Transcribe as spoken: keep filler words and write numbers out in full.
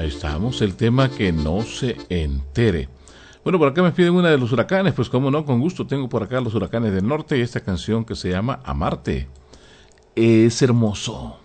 Ahí estamos, el tema que no se entere. Bueno, por acá me piden una de los Huracanes, pues cómo no, con gusto. Tengo por acá los Huracanes del Norte y esta canción que se llama Amarte. Es hermoso.